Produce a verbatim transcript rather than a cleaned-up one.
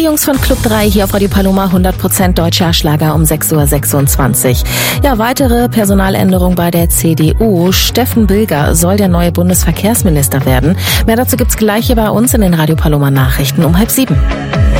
Jungs von Club drei hier auf Radio Paloma, hundert Prozent deutscher Schlager um sechs Uhr sechsundzwanzig. Ja, weitere Personaländerung bei der C D U. Steffen Bilger soll der neue Bundesverkehrsminister werden. Mehr dazu gibt's gleich hier bei uns in den Radio Paloma Nachrichten um halb sieben.